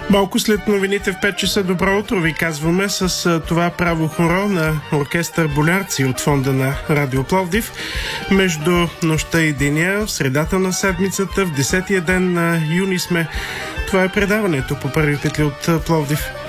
Малко след новините в 5 часа добро утро ви казваме с това право хоро на оркестър Болярци от фонда на Радио Пловдив. Между нощта и деня, в средата на седмицата, в 10-тия ден на юни сме. Това е предаването по първи петли от Пловдив.